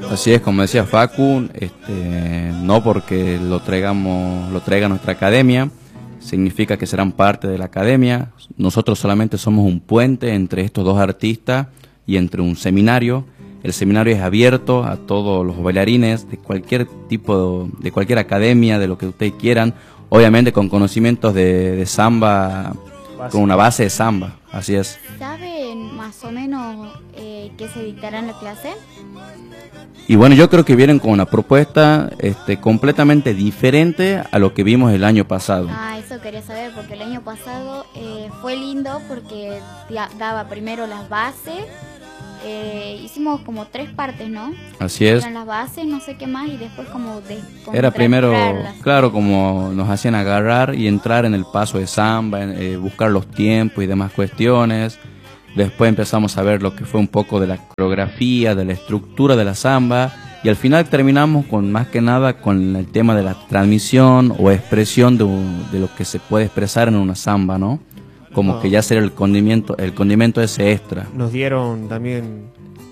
Así es, como decía Facu, no porque lo traiga nuestra academia, significa que serán parte de la academia. Nosotros solamente somos un puente entre estos dos artistas y entre un seminario. El seminario es abierto a todos los bailarines de cualquier tipo, de cualquier academia, de lo que ustedes quieran, obviamente con conocimientos de samba, con una base de samba, así es. ¿Saben más o menos qué se dictará en la clase? Y bueno, yo creo que vienen con una propuesta completamente diferente a lo que vimos el año pasado. Ah, eso quería saber, porque el año pasado fue lindo porque daba primero las bases. Hicimos como 3 partes, ¿no? Así es. Eran las bases, no sé qué más, y después como era primero, claro, como nos hacían agarrar y entrar en el paso de samba, buscar los tiempos y demás cuestiones. Después empezamos a ver lo que fue un poco de la coreografía, de la estructura de la samba, y al final terminamos con más que nada con el tema de la transmisión o expresión de lo que se puede expresar en una samba, ¿no? Como que ya sería el condimento ese extra. Nos dieron también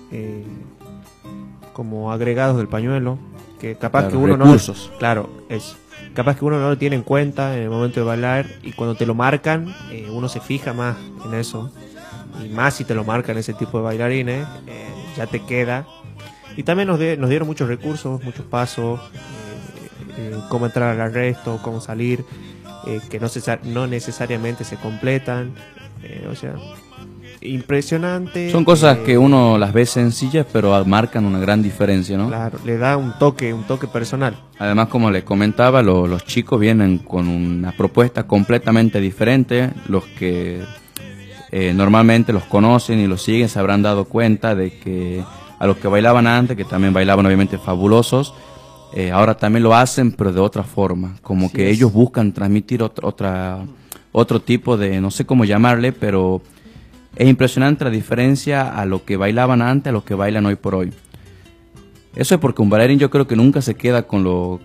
como agregados del pañuelo, que capaz que uno recursos. Capaz que uno no lo tiene en cuenta en el momento de bailar, y cuando te lo marcan, uno se fija más en eso, y más si te lo marcan ese tipo de bailarines, ya te queda. Y también nos dieron muchos recursos, muchos pasos, cómo entrar al arresto, cómo salir, que no necesariamente se completan, o sea, impresionante. Son cosas que uno las ve sencillas, pero marcan una gran diferencia, ¿no? Claro, le da un toque personal. Además, como les comentaba, los chicos vienen con una propuesta completamente diferente. Los que normalmente los conocen y los siguen se habrán dado cuenta de que a los que bailaban antes, que también bailaban obviamente fabulosos, ahora también lo hacen, pero de otra forma, como que ellos buscan transmitir otro tipo de, no sé cómo llamarle, pero es impresionante la diferencia a lo que bailaban antes, a lo que bailan hoy por hoy. Eso es porque un bailarín yo creo que nunca se queda ¿cómo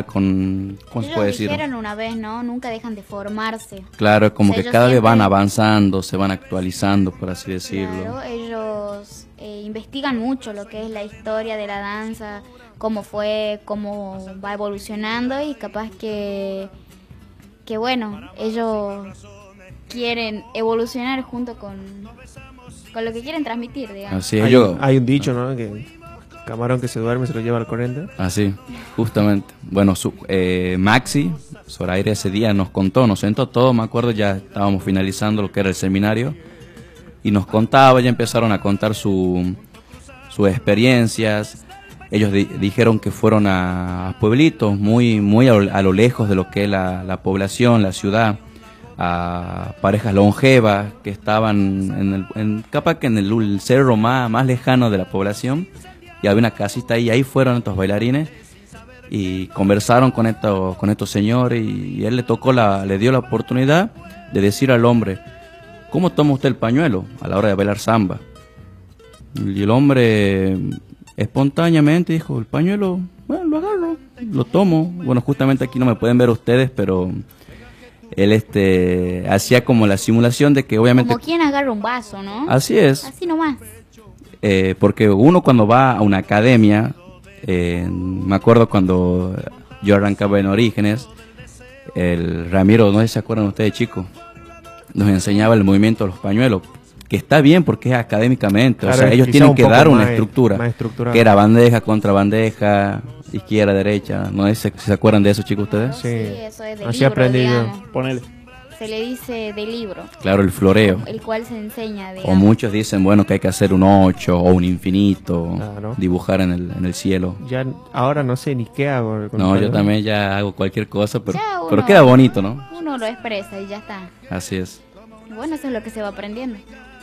se puede decir? Lo dijeron una vez, ¿no? Nunca dejan de formarse. Claro, es como que cada vez van avanzando, se van actualizando, por así decirlo. Claro, ellos investigan mucho lo que es la historia de la danza, cómo fue, cómo va evolucionando, y capaz que bueno, ellos quieren evolucionar junto con lo que quieren transmitir, digamos. Así es, hay un dicho, ¿no? Que camarón que se duerme se lo lleva al corriente. Así, justamente. Bueno, Maxi, Zoraire, ese día nos sentó todo, me acuerdo, ya estábamos finalizando lo que era el seminario, y nos contaba, ya empezaron a contar sus experiencias. Ellos dijeron que fueron a pueblitos muy a lo lejos de lo que es la población, la ciudad, a parejas longevas que estaban capaz que en el cerro más lejano de la población, y había una casita ahí, y ahí fueron estos bailarines y conversaron con estos señores, y él le dio la oportunidad de decir al hombre: ¿cómo toma usted el pañuelo a la hora de bailar samba? Y el hombre espontáneamente dijo: el pañuelo, bueno, lo agarro, lo tomo. Bueno, justamente aquí no me pueden ver ustedes, pero él hacía como la simulación de que obviamente... Como quien agarra un vaso, ¿no? Así es. Así nomás. Porque uno cuando va a una academia, me acuerdo cuando yo arrancaba en Orígenes, el Ramiro, no sé si se acuerdan ustedes, chicos, nos enseñaba el movimiento de los pañuelos, que está bien porque es académicamente, claro, o sea, ellos tienen que dar una estructura, que era bandeja contra bandeja, izquierda, derecha, no sé si se acuerdan de eso, chicos, ustedes. Sí, eso es de así libro, aprendí yo. Ponele. Se le dice de libro. Claro, el floreo. El cual se enseña, digamos. O muchos dicen, bueno, que hay que hacer un 8 o un infinito, claro, dibujar en el cielo. Ya ahora no sé ni qué hago. No, yo también ya hago cualquier cosa, pero queda bonito, ¿no? Uno lo expresa y ya está. Así es. Bueno, eso es lo que se va aprendiendo.